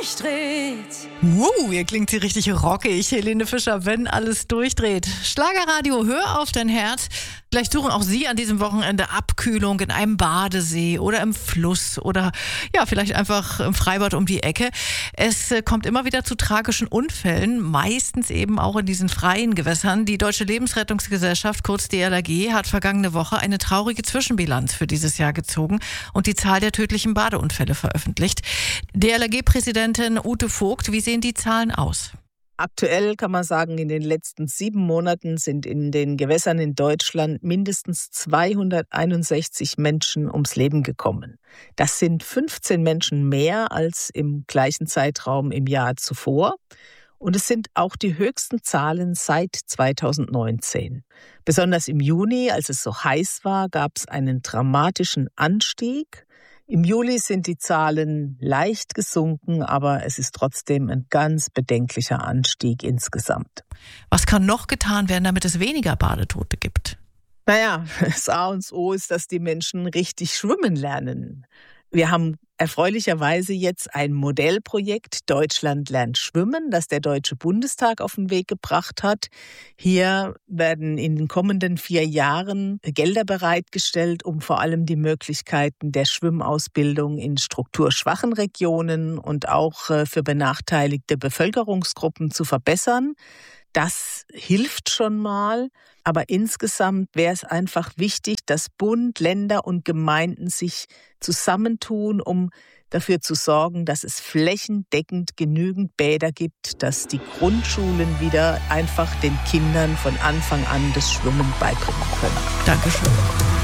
durchdreht. Ihr klingt hier richtig rockig, Helene Fischer, wenn alles durchdreht. Schlagerradio, hör auf dein Herz. Vielleicht suchen auch Sie an diesem Wochenende Abkühlung in einem Badesee oder im Fluss oder ja, vielleicht einfach im Freibad um die Ecke. Es kommt immer wieder zu tragischen Unfällen, meistens eben auch in diesen freien Gewässern. Die Deutsche Lebensrettungsgesellschaft, kurz DLRG, hat vergangene Woche eine traurige Zwischenbilanz für dieses Jahr gezogen und die Zahl der tödlichen Badeunfälle veröffentlicht. DLRG-Präsidentin Ute Vogt, wie sehen die Zahlen aus? Aktuell kann man sagen, in den letzten 7 Monaten sind in den Gewässern in Deutschland mindestens 261 Menschen ums Leben gekommen. Das sind 15 Menschen mehr als im gleichen Zeitraum im Jahr zuvor. Und es sind auch die höchsten Zahlen seit 2019. Besonders im Juni, als es so heiß war, gab es einen dramatischen Anstieg. Im Juli sind die Zahlen leicht gesunken, aber es ist trotzdem ein ganz bedenklicher Anstieg insgesamt. Was kann noch getan werden, damit es weniger Badetote gibt? Naja, das A und O ist, dass die Menschen richtig schwimmen lernen. Wir haben erfreulicherweise jetzt ein Modellprojekt Deutschland lernt schwimmen, das der Deutsche Bundestag auf den Weg gebracht hat. Hier werden in den kommenden 4 Jahren Gelder bereitgestellt, um vor allem die Möglichkeiten der Schwimmausbildung in strukturschwachen Regionen und auch für benachteiligte Bevölkerungsgruppen zu verbessern. Das hilft schon mal, aber insgesamt wäre es einfach wichtig, dass Bund, Länder und Gemeinden sich zusammentun, um dafür zu sorgen, dass es flächendeckend genügend Bäder gibt, dass die Grundschulen wieder einfach den Kindern von Anfang an das Schwimmen beibringen können. Dankeschön.